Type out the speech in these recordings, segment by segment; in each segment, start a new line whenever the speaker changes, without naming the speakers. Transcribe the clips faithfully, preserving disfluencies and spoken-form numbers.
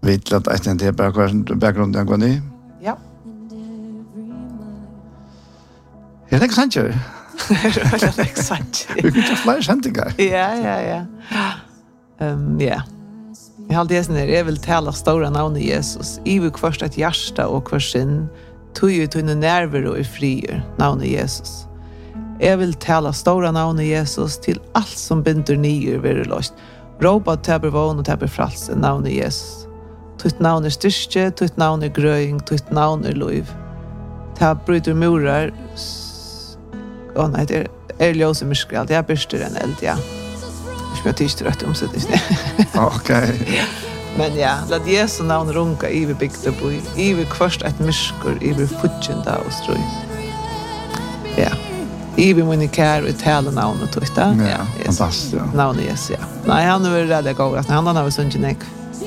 Vet att att det är bakgrunden går ni?
Ja.
Är det sant ju?
Det är sant.
Vi kan ta fler sändigar.
Ja, ja, ja. Ehm ja. Jag har det när jag vill tala stora namn i Jesus. I vil först ett hjärta och kvar sin tog ju till nerver och i frier namn i Jesus. Jag vill tala stora namn i Jesus till allt som binder nyer vid lost. Råpa taber vån och taber fralse namn i Jesus. Tutt navn er styrke, tutt navn er grøying, tutt navn er liv. Ta bryter murar. Åh oh, nei, det er, er ljøs i myskral. Det er byrster en eld, ja. Jeg skal tyst rødt omsetning.
Okej.
Men ja, lad Jesu navn runka i vi bygda boi. I vi kvørst et myskor, i vi futjenda og strøy. Ja. I vi munni kær og tale navn og tutt, ja.
Ja, fantastiskt. Ja.
Navn er Jesus, ja. Nei, han er veldig god. Han har vi sunnet nek.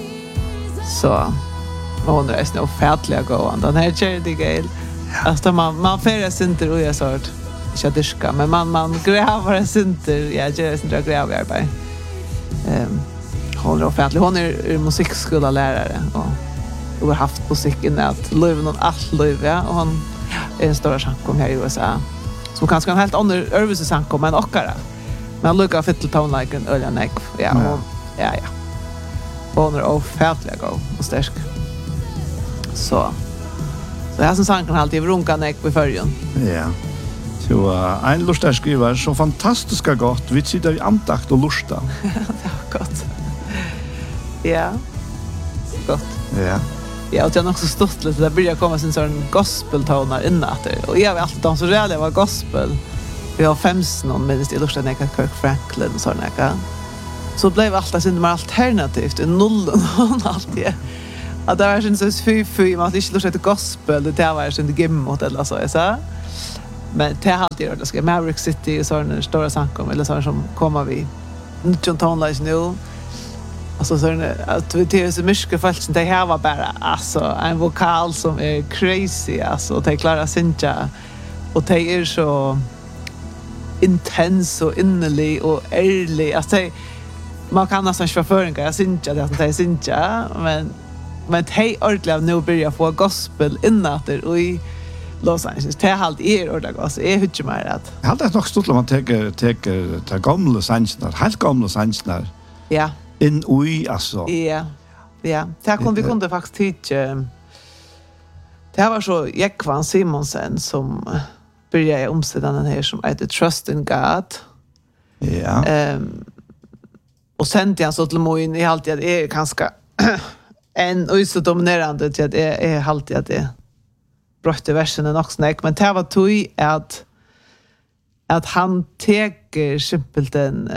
Så hon är snö färdliga gåan. Den här charity gale. Alltså man man färdas inte och jag sa att jag diska, men man man gräver inte. Jag gör inte gräver arbete. Ehm hon är färdlig. Hon är, är musikskollärare och och har haft musik i nät liv någon allt liv, ja, och hon är en stor sångkom här i U S A. Som kanske en helt annan övelse sångkom än ockara. Men lukar fiddle tone like en öliga neck. Ja, hon, ja, ja. Hon är ofärtliga god och stärk. Så. Så jag som sang kan alltid runka näck på förrjun.
Ja. Så uh, en lustig skriver så fantastiska gott. Vi sitter i antakt och lusta.
Det var gott. Ja. Gott.
Ja.
Ja, och jag har också stått lite. Det börjar komma sin sån gospeltoner innan. Och jag vet alltid de så rädda var gospel. Vi har femton någon minst i lusta näcka Kirk Franklin och sådana näcka. Så blev alltid sin mer alternativt i nullen och allt det. Att det var inte så fy fy man inte lust till gospel, det var inte gimmot eller så jag sa. Men det har alltid det ska Maverick City och såna stora sankom eller såna som kommer vi John Tonlais nu. Alltså såna att vi till så mycket folk som det här var bara alltså en vokal som är crazy alltså det klarar synja och det är så intens och innerlig och ärlig alltså det man kan nästan inte förföringar, jag syns inte att det är syns inte, men men det är ordentligt nu börjar få gospel innatter och i Los Angeles. Det är halt er ordentligt gospel. Jag hör mer att.
Jag hade nog stått om man tar tar tar gamla sanchnar, helt gamla sanchnar.
Ja.
In ui alltså.
Ja. Ja. Det kunde vi kunde faktiskt tycka. Det var så Jekvan Simonsen som började omsätta den här som heter Trust in God.
Ja.
Ehm um, och sen till han så till moin i alltid att är ganska en och så dominerande till att det är alltid att det brötte versen och också näck men det var tog att att han teker simpelt en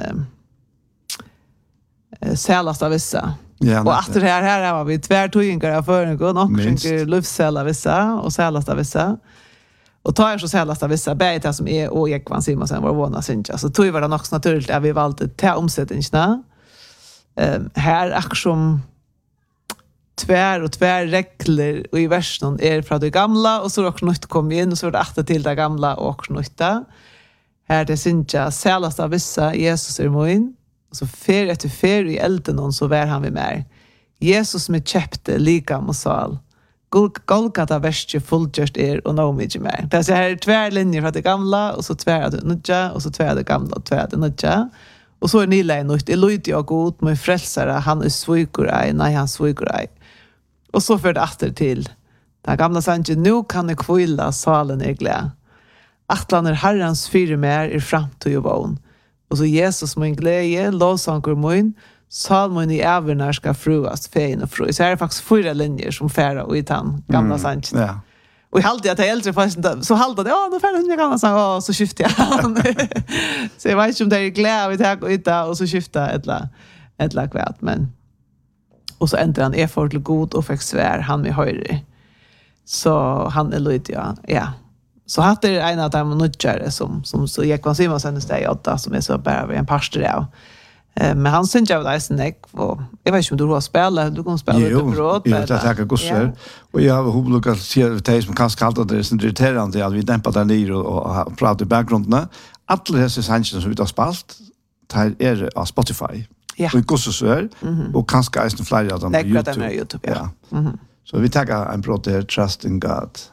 eh sälast av vissa.
Ja,
och efter det här här var vi tvärtogingar för en gång och sjunker luftsälda vissa och sälast av vissa. Och tar jag så sälast av vissa bäta som är och Ekvan Simonsen var våna synja. Så tog var det också naturligt att vi valde ta omsättningarna. Ehm här aktion tvär och tvär regler och i versen är från det gamla och så också nytt kom in och så var det åtta till det gamla och också nytta. Här det synja sälast av vissa Jesus är moin. Och så fer efter fer i elden och så var han vid mer. Jesus med käpte lika mosal. Golgata värstje fullgjort er och nå mycket mer. Det är så här tvär linjer från det gamla och så tvär det nya och så tvär det gamla och tvär det nya. Och så är ni lej nytt. Det lyder jag god med frälsare. Han är svigoraj. Nej, han svigoraj. Och så för det åter till. Den gamla sanningen. Nu kan det kvilla salen är glad. Atlan är herrans fyra mer i framtid och vån. Och så Jesus min glädje. Lovsankor min. Salmon i ävernär ska fruas, fein och fru. Så här är faktiskt fyra linjer som färra och i den gamla mm, sanningen.
Ja.
Och jag halde att jag äldre fast så halde det ja då färden jag kan säga och så skiftar jag. Så jag vet inte om det är glädje vi tar ut där och så skiftar ett la ett la kvart men och så ändrar han är för till god och fick svär han med höjre. Så han är lite ja. Ja. Så hade det en av de nutjare som som så gick man simma sen det åtta som är så bara en pastor där. Men han syns jag där snack och jag vet inte om du har spelat du kan spela lite bröd
men jag tackar gossar och jag har lukat se det som kanske kallt det är irriterande att vi dämpar där ner och pratar i bakgrunden alla dessa sanchen som vi har spalt tar är på Spotify
Ja.
Och gossesör
Mhm.
och kanske är det flera av dem på
Lägger
YouTube.
dem på YouTube, ja.
Ja.
Mhm.
Så vi tar en brott där, trust in God.